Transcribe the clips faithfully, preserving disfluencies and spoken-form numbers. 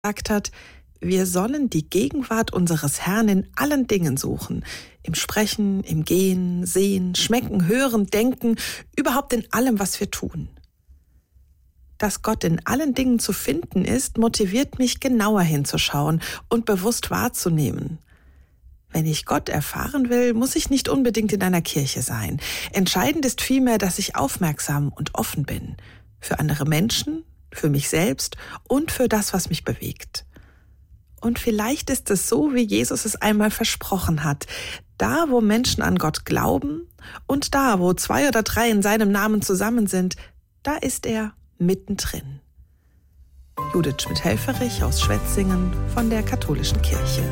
gesagt hat, wir sollen die Gegenwart unseres Herrn in allen Dingen suchen. Im Sprechen, im Gehen, Sehen, Schmecken, Hören, Denken, überhaupt in allem, was wir tun. Dass Gott in allen Dingen zu finden ist, motiviert mich, genauer hinzuschauen und bewusst wahrzunehmen. Wenn ich Gott erfahren will, muss ich nicht unbedingt in einer Kirche sein. Entscheidend ist vielmehr, dass ich aufmerksam und offen bin. Für andere Menschen, für mich selbst und für das, was mich bewegt. Und vielleicht ist es so, wie Jesus es einmal versprochen hat. Da, wo Menschen an Gott glauben und da, wo zwei oder drei in seinem Namen zusammen sind, da ist er mittendrin. Judith Schmidt-Helferich aus Schwetzingen von der Katholischen Kirche.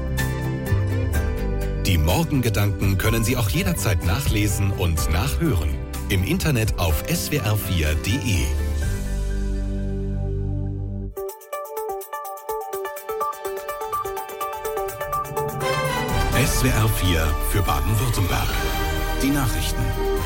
Die Morgengedanken können Sie auch jederzeit nachlesen und nachhören. Im Internet auf s w r vier punkt d e. S W R vier für Baden-Württemberg. Die Nachrichten.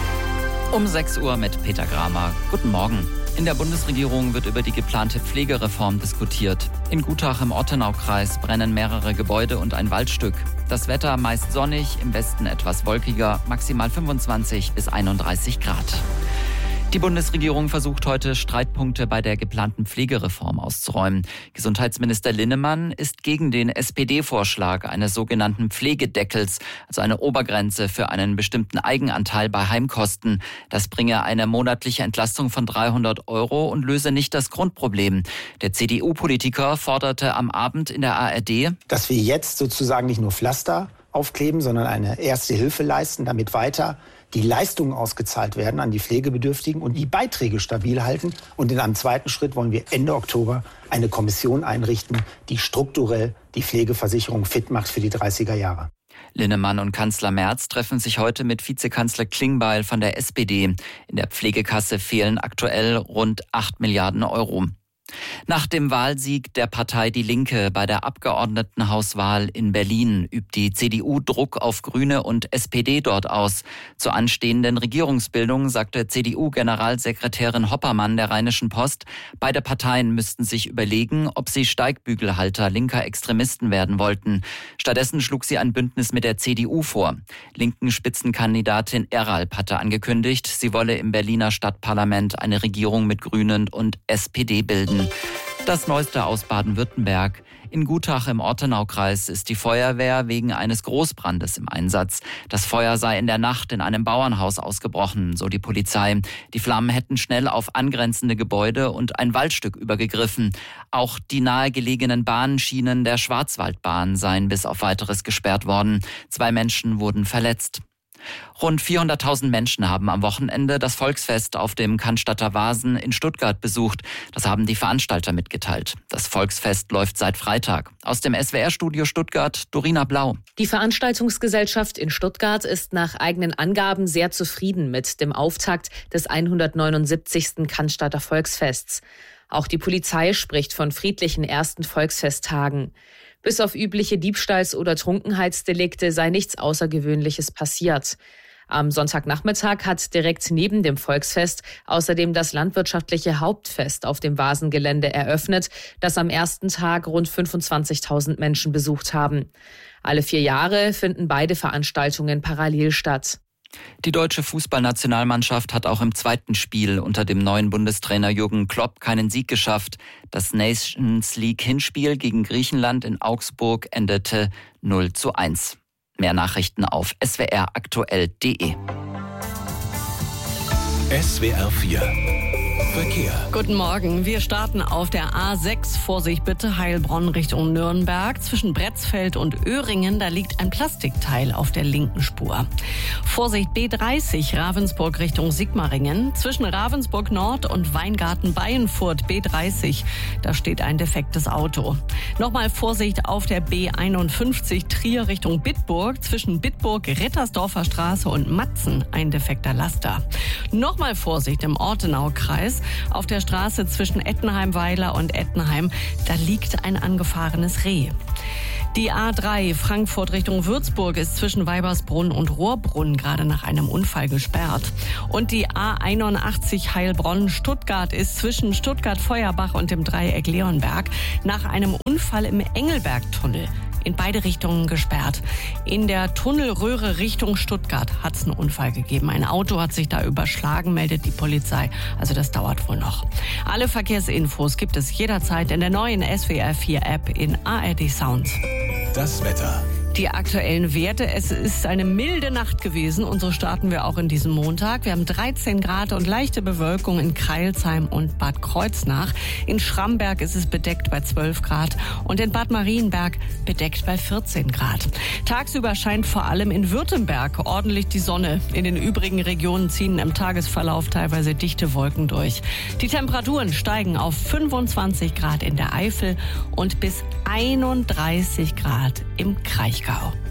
Um sechs Uhr mit Peter Gramer. Guten Morgen. In der Bundesregierung wird über die geplante Pflegereform diskutiert. In Gutach im Ortenaukreis brennen mehrere Gebäude und ein Waldstück. Das Wetter meist sonnig, im Westen etwas wolkiger, maximal fünfundzwanzig bis einunddreißig Grad. Die Bundesregierung versucht heute, Streitpunkte bei der geplanten Pflegereform auszuräumen. Gesundheitsminister Linnemann ist gegen den S P D-Vorschlag eines sogenannten Pflegedeckels, also eine Obergrenze für einen bestimmten Eigenanteil bei Heimkosten. Das bringe eine monatliche Entlastung von dreihundert Euro und löse nicht das Grundproblem. Der C D U-Politiker forderte am Abend in der A R D, dass wir jetzt sozusagen nicht nur Pflaster aufkleben, sondern eine erste Hilfe leisten, damit weiter die Leistungen ausgezahlt werden an die Pflegebedürftigen und die Beiträge stabil halten. Und in einem zweiten Schritt wollen wir Ende Oktober eine Kommission einrichten, die strukturell die Pflegeversicherung fit macht für die dreißiger Jahre. Linnemann und Kanzler Merz treffen sich heute mit Vizekanzler Klingbeil von der S P D. In der Pflegekasse fehlen aktuell rund acht Milliarden Euro. Nach dem Wahlsieg der Partei Die Linke bei der Abgeordnetenhauswahl in Berlin übt die C D U Druck auf Grüne und S P D dort aus. Zur anstehenden Regierungsbildung sagte C D U-Generalsekretärin Hoppermann der Rheinischen Post, beide Parteien müssten sich überlegen, ob sie Steigbügelhalter linker Extremisten werden wollten. Stattdessen schlug sie ein Bündnis mit der C D U vor. Linken Spitzenkandidatin Eralp hatte angekündigt, sie wolle im Berliner Stadtparlament eine Regierung mit Grünen und S P D bilden. Das Neueste aus Baden-Württemberg. In Gutach im Ortenaukreis ist die Feuerwehr wegen eines Großbrandes im Einsatz. Das Feuer sei in der Nacht in einem Bauernhaus ausgebrochen, so die Polizei. Die Flammen hätten schnell auf angrenzende Gebäude und ein Waldstück übergegriffen. Auch die nahegelegenen Bahnschienen der Schwarzwaldbahn seien bis auf Weiteres gesperrt worden. Zwei Menschen wurden verletzt. Rund vierhunderttausend Menschen haben am Wochenende das Volksfest auf dem Cannstatter Wasen in Stuttgart besucht. Das haben die Veranstalter mitgeteilt. Das Volksfest läuft seit Freitag. Aus dem S W R-Studio Stuttgart, Dorina Blau. Die Veranstaltungsgesellschaft in Stuttgart ist nach eigenen Angaben sehr zufrieden mit dem Auftakt des hundertneunundsiebzigsten Cannstatter Volksfests. Auch die Polizei spricht von friedlichen ersten Volksfesttagen. Bis auf übliche Diebstahls- oder Trunkenheitsdelikte sei nichts Außergewöhnliches passiert. Am Sonntagnachmittag hat direkt neben dem Volksfest außerdem das landwirtschaftliche Hauptfest auf dem Vasengelände eröffnet, das am ersten Tag rund fünfundzwanzigtausend Menschen besucht haben. Alle vier Jahre finden beide Veranstaltungen parallel statt. Die deutsche Fußballnationalmannschaft hat auch im zweiten Spiel unter dem neuen Bundestrainer Jürgen Klopp keinen Sieg geschafft. Das Nations League Hinspiel gegen Griechenland in Augsburg endete null zu eins. Mehr Nachrichten auf s w r aktuell punkt d e. S W R vier Verkehr. Guten Morgen. Wir starten auf der A sechs. Vorsicht bitte, Heilbronn Richtung Nürnberg. Zwischen Bretzfeld und Öhringen, da liegt ein Plastikteil auf der linken Spur. Vorsicht B dreißig, Ravensburg Richtung Sigmaringen. Zwischen Ravensburg Nord und Weingarten-Baienfurt B dreißig, da steht ein defektes Auto. Nochmal Vorsicht auf der B einundfünfzig, Trier Richtung Bitburg. Zwischen Bitburg, Rittersdorfer Straße und Matzen ein defekter Laster. Nochmal Vorsicht im Ortenaukreis. Auf der Straße zwischen Ettenheim-Weiler und Ettenheim, da liegt ein angefahrenes Reh. Die A drei Frankfurt Richtung Würzburg ist zwischen Weibersbrunn und Rohrbrunn gerade nach einem Unfall gesperrt. Und die A einundachtzig Heilbronn-Stuttgart ist zwischen Stuttgart-Feuerbach und dem Dreieck Leonberg nach einem Unfall im Engelbergtunnel in beide Richtungen gesperrt. In der Tunnelröhre Richtung Stuttgart hat es einen Unfall gegeben. Ein Auto hat sich da überschlagen, meldet die Polizei. Also das dauert wohl noch. Alle Verkehrsinfos gibt es jederzeit in der neuen S W R vier App in A R D Sound. Das Wetter. Die aktuellen Werte, es ist eine milde Nacht gewesen und so starten wir auch in diesem Montag. Wir haben dreizehn Grad und leichte Bewölkung in Crailsheim und Bad Kreuznach. In Schramberg ist es bedeckt bei zwölf Grad und in Bad Marienberg bedeckt bei vierzehn Grad. Tagsüber scheint vor allem in Württemberg ordentlich die Sonne. In den übrigen Regionen ziehen im Tagesverlauf teilweise dichte Wolken durch. Die Temperaturen steigen auf fünfundzwanzig Grad in der Eifel und bis einunddreißig Grad im Kraichgau.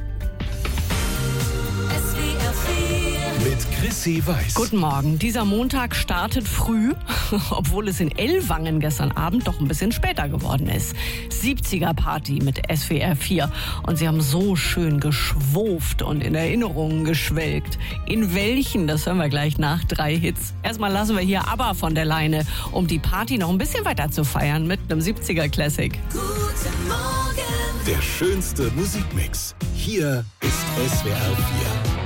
Mit Chrissy Weiß. Guten Morgen. Dieser Montag startet früh, obwohl es in Ellwangen gestern Abend doch ein bisschen später geworden ist. siebziger Party mit S W R vier. Und sie haben so schön geschwoft und in Erinnerungen geschwelgt. In welchen, das hören wir gleich nach drei Hits. Erstmal lassen wir hier ABBA von der Leine, um die Party noch ein bisschen weiter zu feiern mit einem siebziger Classic. Guten Morgen. Der schönste Musikmix. Hier ist S W R vier.